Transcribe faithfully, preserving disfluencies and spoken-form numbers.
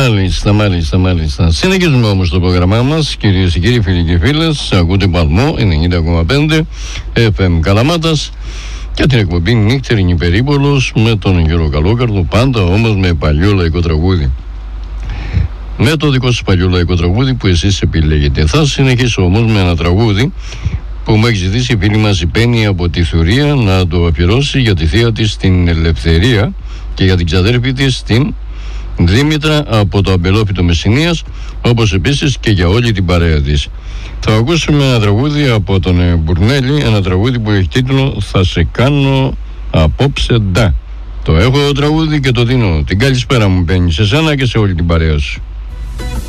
Μάλιστα, μάλιστα, μάλιστα. Συνεχίζουμε όμως το πρόγραμμά μας, κυρίες και κύριοι, φίλοι και φίλες. Ακούτε Παλμό ενενήντα κόμμα πέντε εφ εμ Καλαμάτας και την εκπομπή Νύχτερινη Περίπολος με τον Γιώργο Καλόκαρδο, πάντα όμως με παλιό λαϊκό τραγούδι. Με το δικό σας παλιό λαϊκό τραγούδι που εσείς επιλέγετε. Θα συνεχίσω όμως με ένα τραγούδι που μου έχει ζητήσει η φίλη μας η Πέννη από τη Θουρία να το αφιερώσει για τη θεία της στην Ελευθερία και για την ξαδέρφη της στην Δήμητρα από το Αμπελόφυτο Μεσσηνίας, όπως επίσης και για όλη την παρέα της. Θα ακούσουμε ένα τραγούδι από τον Μπουρνέλη, ένα τραγούδι που έχει τίτλο «Θα σε κάνω απόψε ντα». Το έχω το τραγούδι και το δίνω. Την καλησπέρα μου, Πέννη, σε σένα και σε όλη την παρέα σου.